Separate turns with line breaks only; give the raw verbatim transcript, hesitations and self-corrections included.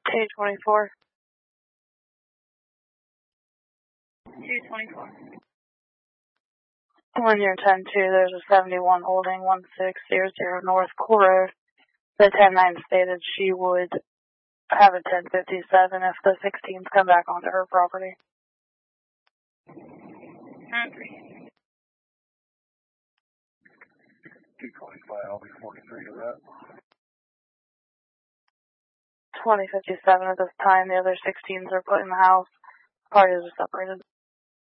two twenty-four.
two twenty-four.
When you're ten two, there's a seventy-one holding one six zero zero North Cora. The ten nine stated she would have a ten fifty-seven if the sixteens come back onto her property.
Okay.
two twenty-five, I'll be forty-three to that.
twenty fifty-seven at this time. The other sixteens are put in the house. Parties are separated.